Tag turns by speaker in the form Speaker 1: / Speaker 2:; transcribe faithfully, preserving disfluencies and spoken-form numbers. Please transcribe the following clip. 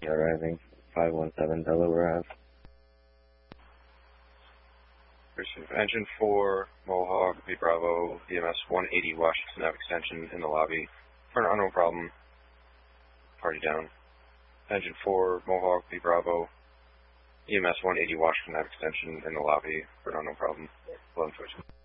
Speaker 1: Arriving five one seven Delaware Ave.
Speaker 2: Receive engine four, Mohawk, V Bravo, E M S one eighty Washington Ave extension in the lobby. For an unknown problem, party down. Engine four, Mohawk, V Bravo, E M S one eighty Washington Ave extension in the lobby. For an unknown problem, eleven twenty-two.